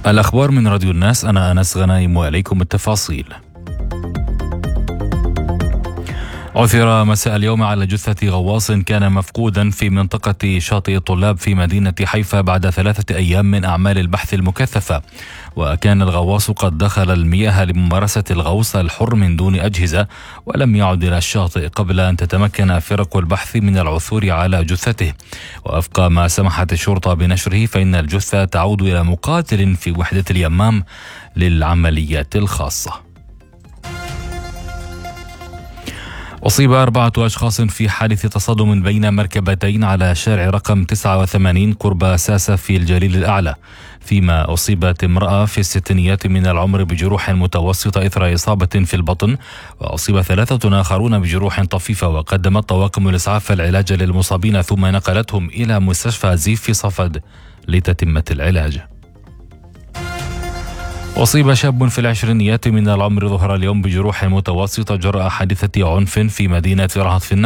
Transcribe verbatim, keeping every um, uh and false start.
الأخبار من راديو الناس، أنا أنس غنايم وإليكم التفاصيل. عثر مساء اليوم على جثة غواص كان مفقودا في منطقة شاطئ الطلاب في مدينة حيفا بعد ثلاثة أيام من أعمال البحث المكثفة. وكان الغواص قد دخل المياه لممارسة الغوص الحر من دون أجهزة، ولم يعد إلى الشاطئ قبل أن تتمكن فرق البحث من العثور على جثته. ووفق ما سمحت الشرطة بنشره، فإن الجثة تعود إلى مقاتل في وحدة اليمام للعمليات الخاصة. أصيب أربعة أشخاص في حادث تصادم بين مركبتين على شارع رقم تسعة وثمانين قرب ساسة في الجليل الأعلى، فيما أصيبت امرأة في الستينيات من العمر بجروح متوسطة إثر إصابة في البطن، وأصيب ثلاثة آخرون بجروح طفيفة. وقدمت طواقم الإسعاف العلاج للمصابين ثم نقلتهم إلى مستشفى زيف في صفد لتتمة العلاج. أصيب شاب في العشرينيات من العمر ظهر اليوم بجروح متوسطة جراء حادثة عنف في مدينة رهط في النهر.